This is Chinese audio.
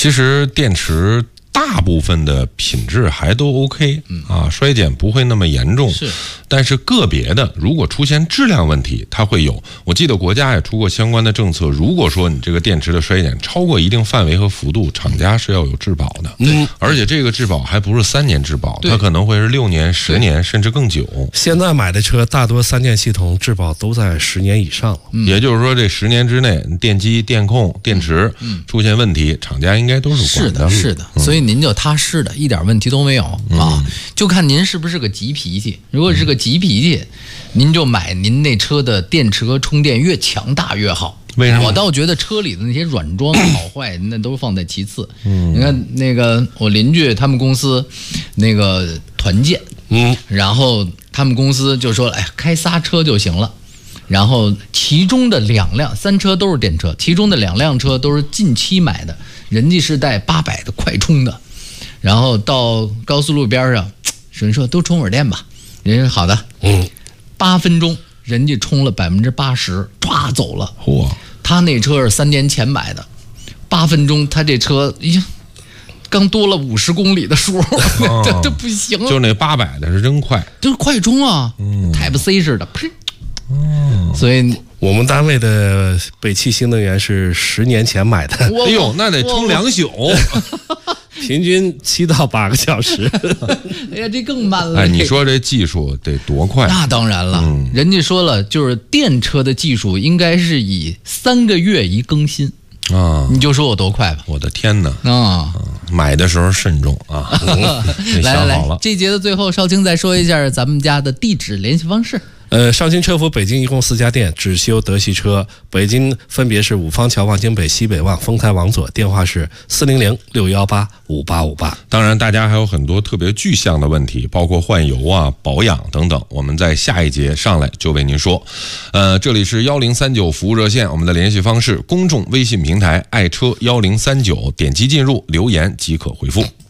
其实电池大部分的品质还都 OK 啊，衰减不会那么严重。 是， 但是个别的如果出现质量问题，它会有。我记得国家也出过相关的政策，如果说你这个电池的衰减超过一定范围和幅度，厂家是要有质保的。而且这个质保还不是3年质保，它可能会是6年、10年甚至更久。 现在买的车大多3电系统质保都在10年以上了。 也就是说，这10年之内，电机、电控、电池出现问题，厂家应该都是管的。 是的，所以您就踏实的，一点问题都没有啊。就看您是不是个急脾气。如果是个急脾气，您就买您那车的电池和充电越强大越好。 为什么？ 我倒觉得车里的那些软装好坏，那都放在其次。你看那个我邻居他们公司那个团建，然后他们公司就说，哎，开仨车就行了。然后其中的3车都是电车，其中的2辆车都是近期买的，人家是带800的快充的。然后到高速路边上，人说都充会儿电吧，人家说好的，8分钟人家充了80%，唰走了。 嚯！ 他那车是3年前买的，8分钟他这车刚多了50公里的数，这不行了。 就那800的是真快， 就是快充啊，Type C 似的，噗。所以我们单位的北汽新能源是10年前买的， 哎呦，那得充2宿， 平均7到8个小时。 哎呀，这更慢了。 哎，你说这技术得多快？ 那当然了，人家说了，就是电车的技术应该是以3个月一更新啊。 你就说我多快吧。 我的天哪！买的时候慎重啊。 来，这节的最后，少卿再说一下咱们家的地址、联系方式。 少卿车服北京一共4家店，只修德系车。北京分别是五方桥望京北、西北望、丰台往左，电话是400-618-5858。 当然，大家还有很多特别具象的问题，包括换油啊、保养等等，我们在下一节上来就为您说。这里是1039服务热线，我们的联系方式：公众微信平台爱车1039，点击进入留言即可回复。